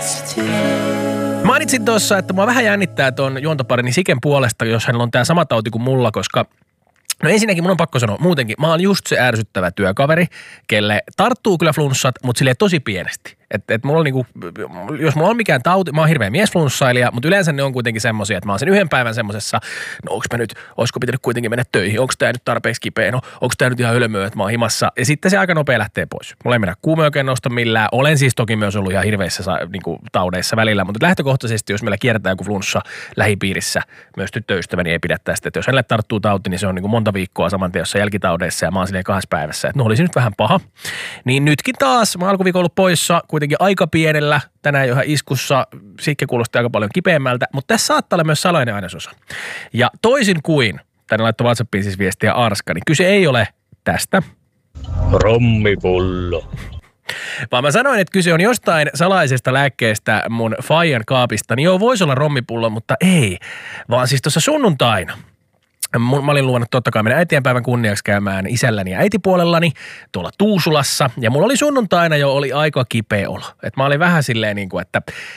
Mainitsin tuossa, että mua vähän jännittää tuon juontoparini Siken puolesta, jos hänellä on tämä sama tauti kuin mulla, koska no ensinnäkin mun on pakko sanoa muutenkin, mä oon just se ärsyttävä työkaveri, kelle tarttuu kyllä flunssat, mutta silleen tosi pienesti. Et mulla on niinku, jos mulla on mikään tauti, mä oon hirveä miesflunssailija, mutta yleensä ne on kuitenkin semmosia, että mä oon sen yhden päivän semmosessa, no olisiko pitänyt kuitenkin mennä töihin, onko tää nyt tarpeeksi kipeä, no onko tää nyt ihan hölmöä, että mä oon himassa, ja sitten se aika nopea lähtee pois. Mulla ei mennä kuume oikein nosta millään, olen siis toki myös ollut ihan hirveissä niinku taudeissa välillä, mutta lähtökohtaisesti, jos meillä kiertää joku flunssa lähipiirissä, myös tyttöystäväni ei pidä tästä, että jos hänelle tarttuu tauti, niin se on niinku monta viikkoa saman tien jossain jälkitaudeissa, ja mä oon silleen 2 päivässä, että no olisi nyt vähän paha. Niin nytkin taas, mä alkuviikon ollut poissa, kuitenkin aika pienellä, tänään jo ihan iskussa, Sikke kuulosti aika paljon kipeämmältä, mutta tässä saattaa olla myös salainen ainesosa. Ja toisin kuin, tänne laittoi WhatsAppiin siis viestiä Arska, niin kyse ei ole tästä. Rommipullo. Vaan mä sanoin, että kyse on jostain salaisesta lääkkeestä mun faijan kaapista, niin joo, voisi olla rommipullo, mutta ei. Vaan siis tuossa sunnuntaina. Mä olin luvannut totta kai mennä äitienpäivän kunniaksi käymään isälläni ja äitipuolellani tuolla Tuusulassa. Ja mulla oli sunnuntaina jo oli aika kipeä olo. Että mä olin vähän silleen niin kuin,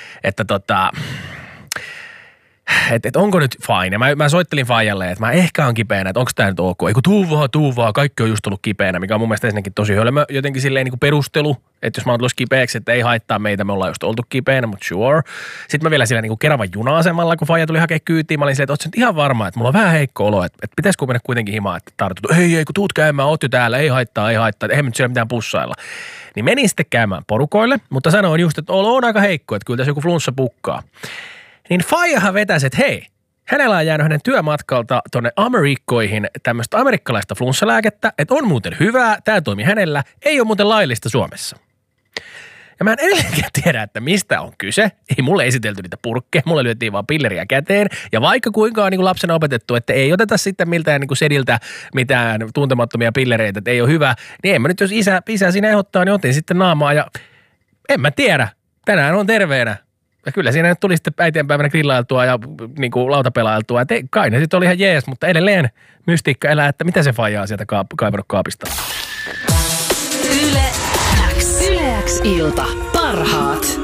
että onko nyt fine. Mä soittelin faijalle, että mä ehkä on kipeänä, että onko tää nyt ok. Eiku tuu vaan, kaikki on just ollut kipeänä, mikä on mun mielestä ensinnäkin tosi hölmö jotenkin silleen niin kuin perustelu. Että jos mä oon tullut kipeäksi, että ei haittaa meitä, me ollaan just oltu kipeänä, mutta sure. Sitten mä vielä siellä niin kuin Keravan juna-asemalla, kun faija tuli hakea kyytiin, mä olin silleen, että oot sä nyt ihan varma, että mulla on vähän heikko olo, että pitäisikö mennä kuitenkin himaan, että tartut. Ei, kun tuut käymään, oot jo täällä, ei haittaa, eihän nyt siellä mitään pussailla. Niin menin sitten käymään porukoille, mutta sanoin just, että olo on aika heikko, että kyllä tässä joku flunssa pukkaa. Niin faijahan vetäisi, että hei, hänellä on jäänyt hänen työmatkalta tuonne Amerikkoihin tämmöistä amerikkalaista flunssalääkettä, että on muuten hyvää, tämä toimi hänellä, ei ole muuten laillista Suomessa. Ja mä en edelleenkään tiedä, että mistä on kyse. Ei mulle esitelty niitä purkkeja, mulle lyötiin vaan pilleriä käteen. Ja vaikka kuinka on niin kuin lapsena opetettu, että ei oteta sitten miltään niin kuin sediltä mitään tuntemattomia pillereitä, että ei ole hyvä, niin en mä nyt, jos isä siinä ehdottaa, niin otin sitten naamaa ja en mä tiedä. Tänään on terveenä. Ja kyllä siinä nyt tuli sitten äitienpäivänä grillailtua ja niin kuin lautapelailtua. Et kai ne sitten oli ihan jees, mutta edelleen mystiikka elää, että mitä se faijaa sieltä kaivannut kaapista. Yle X ilta. Parhaat.